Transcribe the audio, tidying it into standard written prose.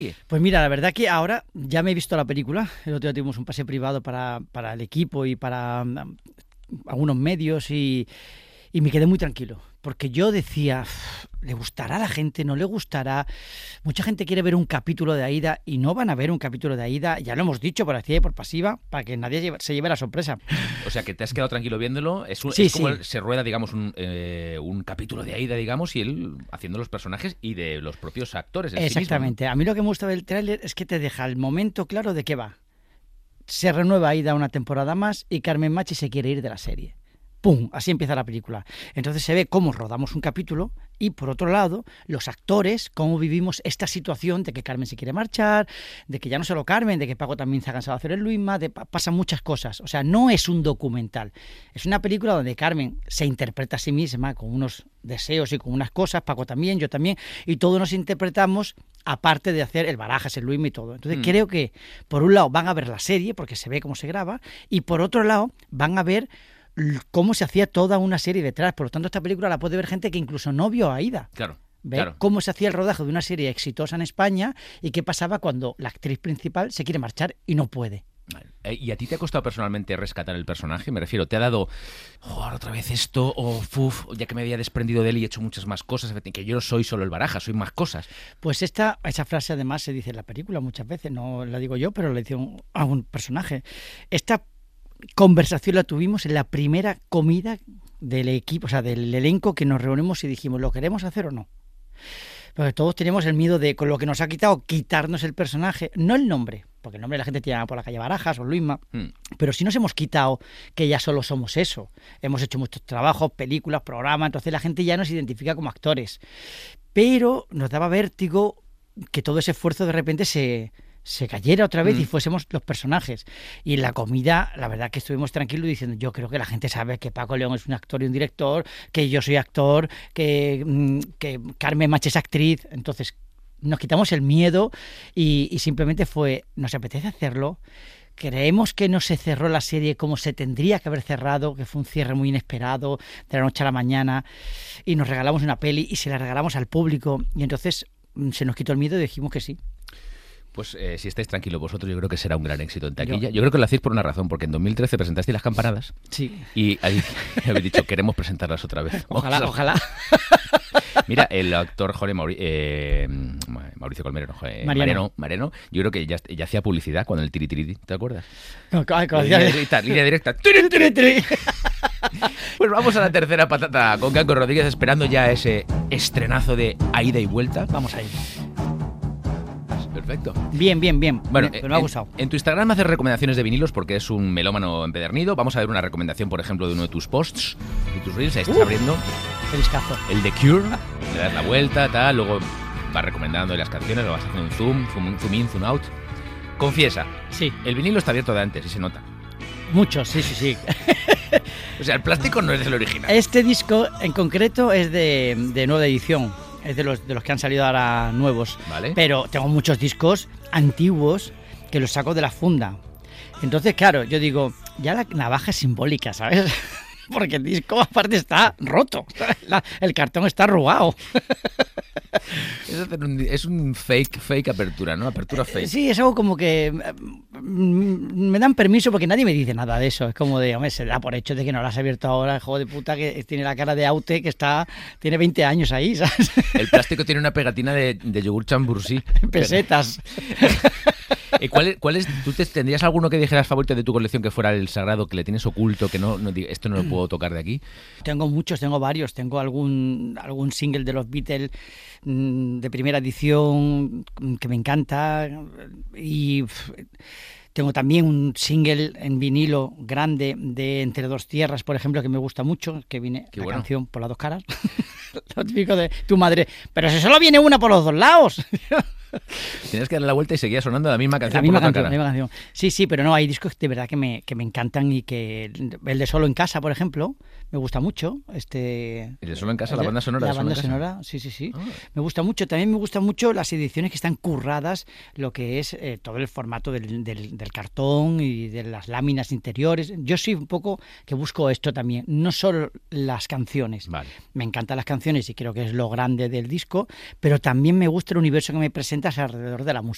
Pues mira, la verdad que ahora ya me he visto la película. El otro día tuvimos un pase privado para el equipo y para algunos medios y me quedé muy tranquilo. Porque yo decía, ¿le gustará a la gente? ¿No le gustará? Mucha gente quiere ver un capítulo de Aída y no van a ver un capítulo de Aída. Ya lo hemos dicho por activa y por pasiva, para que nadie se lleve la sorpresa. O sea, que te has quedado tranquilo viéndolo. Es como se rueda, digamos, un capítulo de Aída, digamos, y él haciendo los personajes y de los propios actores. Exactamente. Sí mismo, ¿no? A mí lo que me gusta del tráiler es que te deja el momento claro de qué va. Se renueva Aída una temporada más y Carmen Machi se quiere ir de la serie. ¡Pum! Así empieza la película. Entonces se ve cómo rodamos un capítulo y, por otro lado, los actores, cómo vivimos esta situación de que Carmen se quiere marchar, de que ya no solo Carmen, de que Paco también se ha cansado de hacer el Luisma, pasan muchas cosas. O sea, no es un documental. Es una película donde Carmen se interpreta a sí misma con unos deseos y con unas cosas, Paco también, yo también, y todos nos interpretamos aparte de hacer el Barajas, el Luisma y todo. Entonces creo que, por un lado, van a ver la serie, porque se ve cómo se graba, y por otro lado, van a ver cómo se hacía toda una serie detrás. Por lo tanto, esta película la puede ver gente que incluso no vio a Aída. Claro. Ve claro. cómo se hacía el rodaje de una serie exitosa en España y qué pasaba cuando la actriz principal se quiere marchar y no puede. ¿Y a ti te ha costado personalmente rescatar el personaje? Me refiero, ¿te ha dado otra vez esto? O ya que me había desprendido de él y he hecho muchas más cosas, que yo no soy solo el Barajas, soy más cosas. Pues esa frase además se dice en la película muchas veces, no la digo yo, pero la dice a un personaje. Esta conversación la tuvimos en la primera comida del equipo, o sea, del elenco, que nos reunimos y dijimos, ¿lo queremos hacer o no? Porque todos tenemos el miedo de, con lo que nos ha quitado, quitarnos el personaje, no el nombre, porque el nombre la gente te llama por la calle Barajas o Luisma, pero sí nos hemos quitado que ya solo somos eso. Hemos hecho muchos trabajos, películas, programas, entonces la gente ya nos identifica como actores. Pero nos daba vértigo que todo ese esfuerzo de repente se cayera otra vez y fuésemos los personajes. Y en la comida, la verdad que estuvimos tranquilos diciendo, yo creo que la gente sabe que Paco León es un actor y un director, que yo soy actor, que Carmen Machi es actriz. Entonces nos quitamos el miedo y simplemente fue, nos apetece hacerlo. Creemos que no se cerró la serie como se tendría que haber cerrado, que fue un cierre muy inesperado, de la noche a la mañana, y nos regalamos una peli y se la regalamos al público. Y entonces se nos quitó el miedo y dijimos que sí. Pues si estáis tranquilos vosotros, yo creo que será un gran éxito en taquilla. Yo creo que lo hacéis por una razón, porque en 2013 presentasteis Las Campanadas. Sí. Y ahí habéis dicho, queremos presentarlas otra vez. Ojalá. Mira, el actor Mauricio Colmero, Mariano, yo creo que ya hacía publicidad cuando el tiri, ¿te acuerdas? No, línea directa. Pues vamos a la tercera patata con Kanko Rodríguez, esperando ya ese estrenazo de Aída y Vuelta. Vamos a ir. Perfecto. Bien. Bueno, pero me ha gustado. En tu Instagram haces recomendaciones de vinilos porque es un melómano empedernido. Vamos a ver una recomendación, por ejemplo, de uno de tus posts, de tus reels. Ahí estás abriendo Feliz-cazo. el The Cure, le das la vuelta, tal, luego vas recomendando las canciones, lo vas haciendo un zoom in, zoom out. Confiesa, sí, el vinilo está abierto de antes y se nota. Mucho, sí. O sea, el plástico no es el original. Este disco en concreto es de nueva edición. Es de los que han salido ahora nuevos. Vale. Pero tengo muchos discos antiguos que los saco de la funda. Entonces, claro, yo digo, ya la navaja es simbólica, ¿sabes? Porque el disco aparte está roto. El cartón está arrugado. Es un fake apertura, ¿no? Apertura fake. Sí, es algo como que me dan permiso porque nadie me dice nada de eso. Es como de, hombre, se da por hecho de que no lo has abierto ahora, el juego de puta que tiene la cara de Aute que tiene 20 años ahí, ¿sabes? El plástico tiene una pegatina de yogur chambursí. Pesetas. ¿Cuál es? ¿Tú tendrías alguno que dijeras favorito de tu colección que fuera el sagrado, que le tienes oculto, que esto no lo puedo tocar de aquí? Tengo muchos, tengo varios. Tengo algún single de los Beatles de primera edición que me encanta, y tengo también un single en vinilo grande de Entre dos tierras, por ejemplo, que me gusta mucho, que viene la canción por las dos caras. Lo típico de tu madre, pero si solo viene una por los dos lados. Tienes que darle la vuelta y seguía sonando la misma canción. La misma canción. Sí, pero no, hay discos de verdad que me encantan y que el de Solo en Casa, por ejemplo, me gusta mucho. ¿El de Solo en Casa, la banda sonora? La banda sonora, sí. Me gusta mucho. También me gustan mucho las ediciones que están curradas, lo que es todo el formato del cartón y de las láminas interiores. Yo soy un poco que busco esto también, no solo las canciones. Vale. Me encantan las canciones y creo que es lo grande del disco, pero también me gusta el universo que me presentas alrededor de la música.